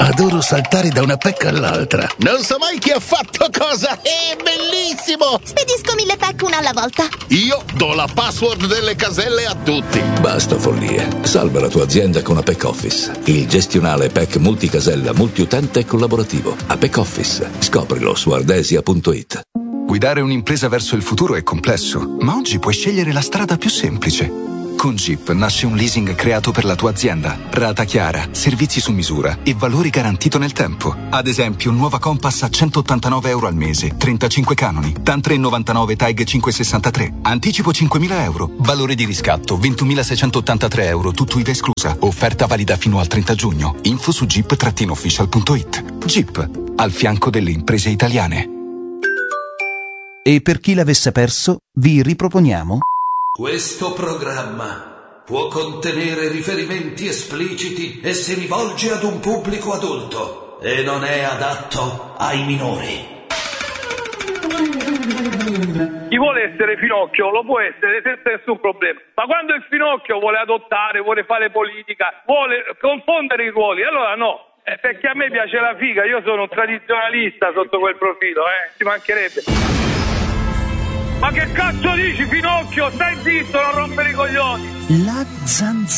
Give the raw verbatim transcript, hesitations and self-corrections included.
Adoro saltare da una pecca all'altra. Non so mai chi ha fatto cosa. È bellissimo! Spedisco mille pack una alla volta. Io do la password delle caselle a tutti. Basta follie. Salva la tua azienda con Apex Office. Il gestionale P E C multicasella, multiutente e collaborativo. Apex Office. Scoprilo su ardesia punto it. Guidare un'impresa verso il futuro è complesso, ma oggi puoi scegliere la strada più semplice. Con Jeep nasce un leasing creato per la tua azienda. Rata chiara, servizi su misura e valori garantito nel tempo. Ad esempio, nuova Compass a centottantanove euro al mese, trentacinque canoni, T A N tre virgola novantanove T A G cinquecentosessantatré. Anticipo cinquemila euro. Valore di riscatto ventunomilaseicentottantatré euro, tutto I V A esclusa. Offerta valida fino al trenta giugno. Info su jeep official punto it. Jeep, al fianco delle imprese italiane. E per chi l'avesse perso, vi riproponiamo questo programma può contenere riferimenti espliciti e si rivolge ad un pubblico adulto e non è adatto ai minori. Chi vuole essere Finocchio lo può essere senza nessun problema, ma quando il Finocchio vuole adottare, vuole fare politica, vuole confondere i ruoli, allora no, eh, perché a me piace la figa, io sono un tradizionalista sotto quel profilo, eh, ci mancherebbe. Ma che cazzo dici, Finocchio? Stai zitto, non rompere i coglioni! La zanzara.